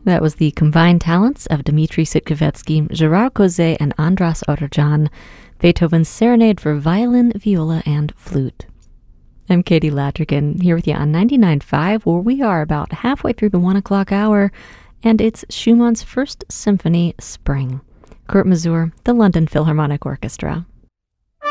That was the combined talents of Dmitri Sitkovetsky, Gerard Causet, and Andras Otterjan, Beethoven's Serenade for violin, viola, and flute. I'm Katie Latrigan, here with you on 99.5, where we are about halfway through the 1 o'clock hour, and it's Schumann's First Symphony, Spring. Kurt Masur, the London Philharmonic Orchestra.